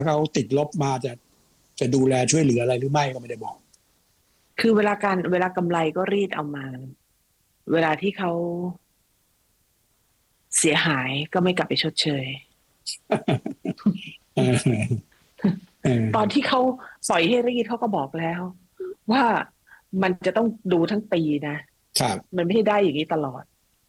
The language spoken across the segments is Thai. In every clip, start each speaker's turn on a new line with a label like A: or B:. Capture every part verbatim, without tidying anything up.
A: เขาติดลบมาจะจะดูแลช่วยเหลืออะไรหรือไม่ก็ไม่ได้บอก
B: คือเวลาการเวลากำไรก็รีดเอามาเวลาที่เขาเสียหายก็ไม่กลับไปชดเชย ตอนที่เขาปล่อยให้รีดเขาก็บอกแล้ว ว่ามันจะต้องดูทั้งปีนะครับมันไม่ได้อย่างนี้ตลอด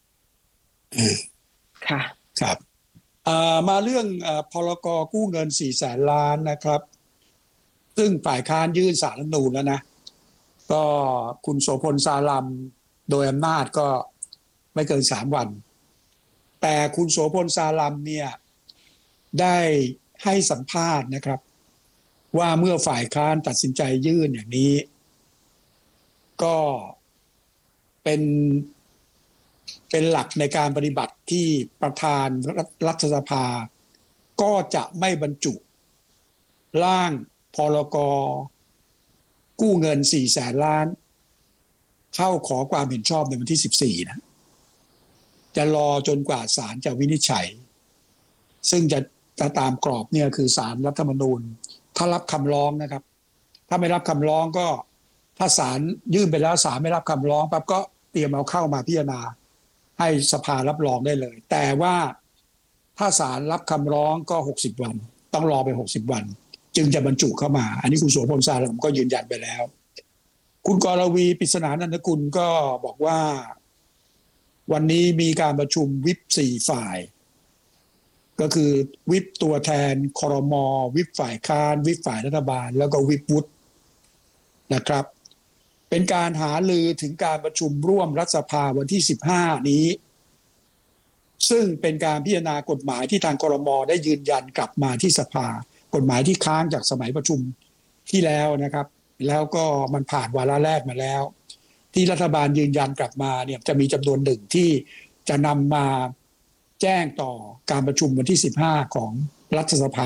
B: ค่ะ
A: ครับมาเรื่องพรกกู้เงินสี่แสนล้านนะครับซึ่งฝ่ายค้านยื่นศาลรัฐธรรมนูญแล้วนะก็คุณโสพลสาลัมโดยอำนาจก็ไม่เกินสามวันแต่คุณโสพลสาลัมเนี่ยได้ให้สัมภาษณ์นะครับว่าเมื่อฝ่ายค้านตัดสินใจยื่นอย่างนี้ก็เป็นเป็นหลักในการปฏิบัติที่ประธานรัฐสภาก็จะไม่บรรจุร่างพรกกู้เงินสี่แสนล้านเข้าขอความเห็นชอบในวันที่สิบสี่นะจะรอจนกว่าศาลจะวินิจฉัยซึ่งจะจะตามกรอบเนี่ยคือศาลรัฐธรรมนูญถ้ารับคำร้องนะครับถ้าไม่รับคำร้องก็ถ้าศาลยื่นไปแล้วศาลไม่รับคำร้องปั๊บก็เตรียมเอาเข้ามาพิจารณาให้สภารับรองได้เลยแต่ว่าถ้าศาลรับคำร้องก็หกสิบวันต้องรอไปหกสิบวันจึงจะบรรจุเข้ามาอันนี้คุณโสพลสาลัมก็ยืนยันไปแล้วคุณกรวีปริศนานันทกุลก็บอกว่าวันนี้มีการประชุมวิปสี่ฝ่ายก็คือวิปตัวแทนครม.วิปฝ่ายค้านวิปฝ่ายรัฐบาลแล้วก็วิปวุฒินะครับเป็นการหารือถึงการประชุมร่วมรัฐสภาวันที่สิบห้านี้ซึ่งเป็นการพิจารณากฎหมายที่ทางครม.ได้ยืนยันกลับมาที่สภากฎหมายที่ค้างจากสมัยประชุมที่แล้วนะครับแล้วก็มันผ่านวาระแรกมาแล้วที่รัฐบาลยืนยันกลับมาเนี่ยจะมีจำนวนหนึ่งที่จะนำมาแจ้งต่อการประชุมวันที่สิบห้าของรัฐสภา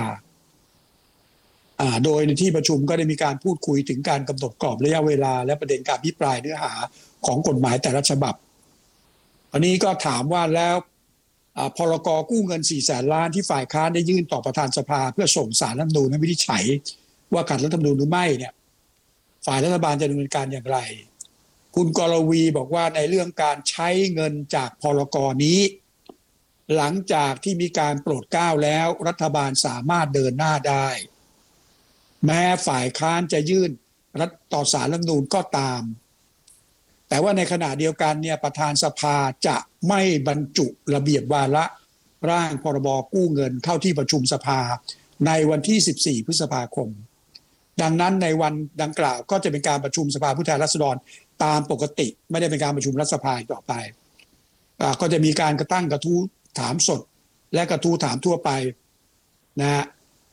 A: โดยในที่ประชุมก็ได้มีการพูดคุยถึงการกำหนดกรอบระยะเวลาและประเด็นการพิปรายเนื้อหาของกฎหมายแต่ละฉบับอันนี้ก็ถามว่าแล้วพรกกู้เงินสี่แสนล้านที่ฝ่ายค้านได้ยื่นต่อประธานสภาเพื่อส่งศาลรัฐธรรมนูญให้วินิจฉัยว่าขัดรัฐธรรมนูญหรือไม่เนี่ยฝ่ายรัฐบาลจะดำเนินการอย่างไรคุณกรวีบอกว่าในเรื่องการใช้เงินจากพรกนี้หลังจากที่มีการโปรดเกล้าแล้วรัฐบาลสามารถเดินหน้าได้แม้ฝ่ายค้านจะยื่นรัฐต่อศาลรัฐธรรมนูญก็ตามแต่ว่าในขณะเดียวกันเนี่ยประธานสภาจะไม่บรรจุระเบียบวาระร่างพรบกู้เงินเข้าที่ประชุมสภาในวันที่สิบสี่พฤษภาคมดังนั้นในวันดังกล่าวก็จะเป็นการประชุมสภาผู้แทนราษฎรตามปกติไม่ได้เป็นการประชุมรัฐสภาต่อไปก็จะมีการกระตั้งกระทู้ถามสดและกระทู้ถามทั่วไปนะฮะ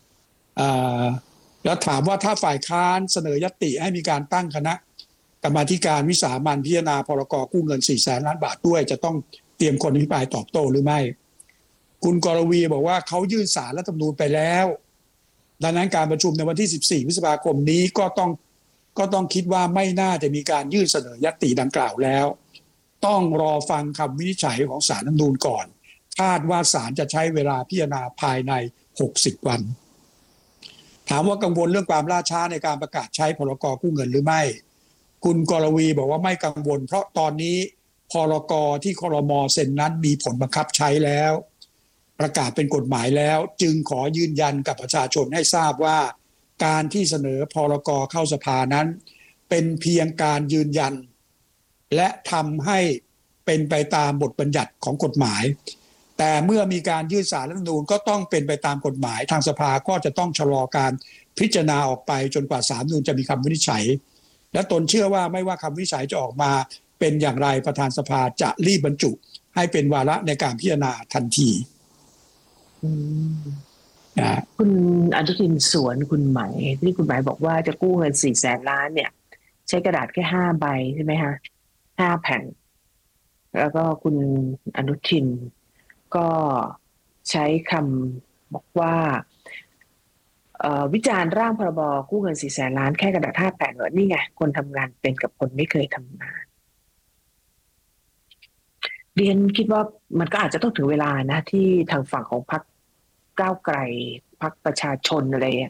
A: แล้วถามว่าถ้าฝ่ายค้านเสนอญัตติให้มีการตั้งคณะกรรมาธิการวิสามัญพิจารณาพรกกู้เงินสี่แสนล้านบาทด้วยจะต้องเตรียมคนอภิปรายตอบโต้หรือไม่คุณกรวีบอกว่าเขายื่นศาลรัฐธรรมนูญไปแล้วดังนั้นการประชุมในวันที่สิบสี่พฤษภาคมนี้ก็ต้องก็ต้องคิดว่าไม่น่าจะมีการยื่นเสนอญัตติดังกล่าวแล้วต้องรอฟังคำวินิจฉัยของศาลรัฐธรรมนูญก่อนคาดว่าศาลจะใช้เวลาพิจารณาภายในหกสิบวันถามว่ากังวลเรื่องความล่าช้าในการประกาศใช้พรกกู้เงินหรือไม่คุณกรวีบอกว่าไม่กังวลเพราะตอนนี้พรกที่ครม.เซ็นนั้นมีผลบังคับใช้แล้วประกาศเป็นกฎหมายแล้วจึงขอยืนยันกับประชาชนให้ทราบว่าการที่เสนอพรกเข้าสภานั้นเป็นเพียงการยืนยันและทำให้เป็นไปตามบทบัญญัติของกฎหมายแต่เมื่อมีการยื่นศาลรัฐธรรมนูญก็ต้องเป็นไปตามกฎหมายทางสภาก็จะต้องชะลอการพิจารณาออกไปจนกว่าศาลรัฐธรรมนูญจะมีคำวินิจฉัยและตนเชื่อว่าไม่ว่าคำวินิจฉัยจะออกมาเป็นอย่างไรประธานสภาจะรีบบรรจุให้เป็นวาระในการพิจารณาทันที
B: คุณอนุทินสวนคุณไหมที่คุณไหมบอกว่าจะกู้เงินสี่แสนล้านเนี่ยใช้กระดาษแค่ห้าใบใช่ไหมคะห้าแผ่นแล้วก็คุณอนุทินก็ใช้คำบอกว่าวิจารณ์ร่างพรบกู้เงินสี่แสนล้านแค่กระดาษห้าแผ่นว่านี่ไงคนทำงานเป็นกับคนไม่เคยทำงานเรียนคิดว่ามันก็อาจจะต้องถึงเวลานะที่ทางฝั่งของพรรคก้าวไกลพรรคประชาชนอะไร